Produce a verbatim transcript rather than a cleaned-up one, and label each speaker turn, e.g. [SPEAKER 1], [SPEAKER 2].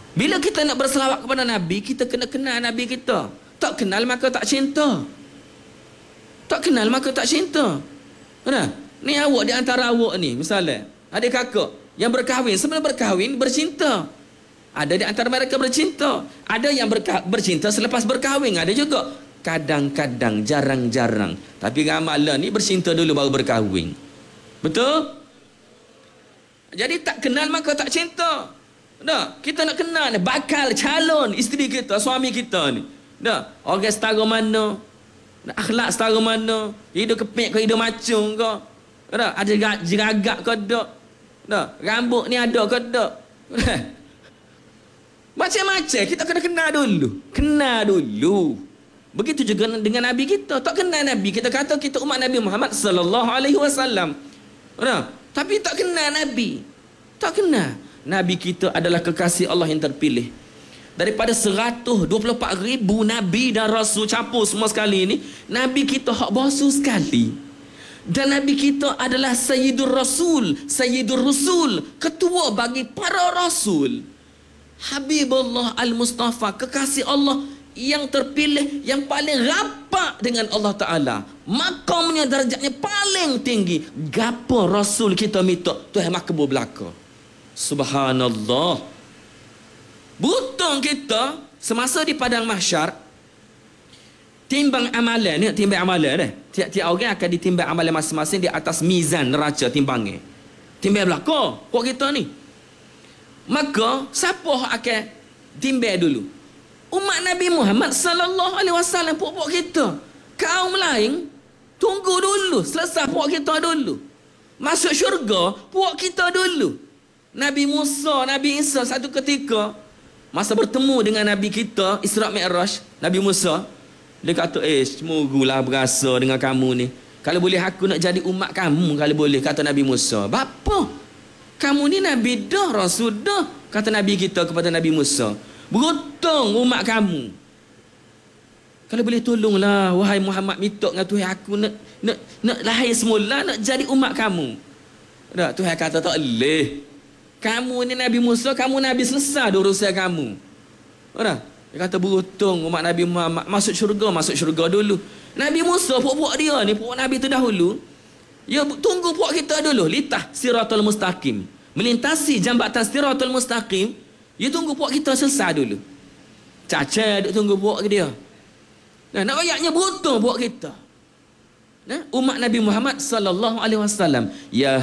[SPEAKER 1] Bila kita nak berselawat kepada Nabi, kita kena kenal Nabi kita. Tak kenal maka tak cinta. Tak kenal maka tak cinta. Nah, ni awak di antara awak ni, misalnya adik kakak yang berkahwin, sebelum berkahwin bercinta. Ada di antara mereka bercinta. Ada yang berka- bercinta selepas berkahwin. Ada juga kadang-kadang, jarang-jarang. Tapi ramailah ni bercinta dulu baru berkahwin. Betul? Jadi tak kenal maka tak cinta. Dah, kita nak kenal ni bakal calon isteri kita, suami kita ni. Dah, orang setara mana? Akhlak setara mana? Hidup kepek ke hidup macung ke? Dah, ada jeragak ke tak? Dah, rambut ni ada ke tak? Macam-macam kita kena kenal dulu. Kenal dulu. Begitu juga dengan Nabi kita. Tak kenal Nabi, kita kata kita umat Nabi Muhammad sallallahu alaihi wasallam. Dah, tapi tak kenal Nabi. Tak kenal. Nabi kita adalah kekasih Allah yang terpilih. Daripada seratus dua puluh empat ribu Nabi dan Rasul campur semua sekali ini, Nabi kita hak basuh sekali. Dan Nabi kita adalah Sayyidur Rasul, Sayyidur Rusul, ketua bagi para Rasul. Habibullah Al-Mustafa, kekasih Allah yang terpilih, yang paling rapat dengan Allah Ta'ala. Makamnya, darjatnya paling tinggi. Gapo Rasul kita minta, Tuhan makbul belaka. Subhanallah. Butung kita semasa di padang mahsyar, timbang amalan ni, timbang amalan ni. Tiap-tiap orang akan ditimbang amalan masing-masing di atas mizan neraca timbangnya. Timbang belaka kok kita ni. Maka siapa akan timbang dulu? Umat Nabi Muhammad sallallahu alaihi wasallam, puak-puak kita. Kaum lain tunggu dulu, selesai puak kita dulu. Masuk syurga puak kita dulu. Nabi Musa, Nabi Isa satu ketika masa bertemu dengan Nabi kita Isra' Mi'raj, Nabi Musa, dia kata, eh, semogalah berasa dengan kamu ni. Kalau boleh aku nak jadi umat kamu, kalau boleh, kata Nabi Musa. Bapa? Kamu ni Nabi dah, Rasul dah, kata Nabi kita kepada Nabi Musa. Beruntung umat kamu. Kalau boleh tolonglah, wahai Muhammad, minta dengan Tuhan aku nak nak nak lahir semula, nak jadi umat kamu. Dah, Tuhan kata tak boleh. Kamu ni Nabi Musa, kamu Nabi selesai urusan kamu. Dah, dia kata beruntung umat Nabi Muhammad masuk syurga, masuk syurga dulu. Nabi Musa, puak-puak dia ni, puak Nabi terdahulu, ya tunggu puak kita dulu, litah siratul mustaqim. Melintasi jambatan siratul mustaqim, ya tunggu puak kita selesai dulu. Caca duk tunggu puak dia. Nah, nak ayatnya beruntung puak kita. Nah, umat Nabi Muhammad sallallahu alaihi wasallam. Ya